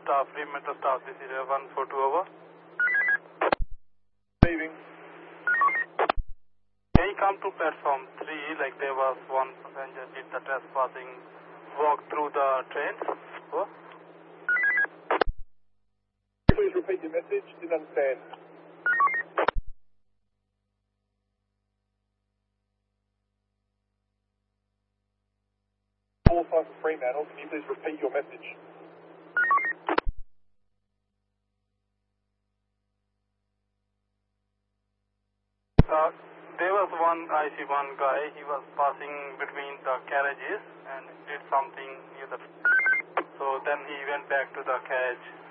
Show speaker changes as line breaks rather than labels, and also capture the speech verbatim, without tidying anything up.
staff, Fremantle staff, this is one four two over.
Leaving.
Can you come to platform three, like there was one passenger did the trespassing, walk through the train? Over.
Please repeat your message. Didn't understand. four five for Fremantle. Can you please repeat your message?
Uh, there was one, I see one guy, he was passing between the carriages and did something near the... So then he went back to the carriage